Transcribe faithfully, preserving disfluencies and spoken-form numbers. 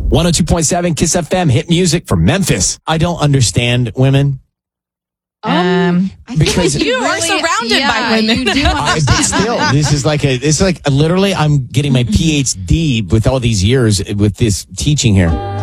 one oh two point seven Kiss F M, hit music for Memphis. I don't understand women. Um, because like you, you really, are surrounded yeah, by women. You do I, but still, this is like a, this is like literally, I'm getting my P H D with all these years with this teaching here.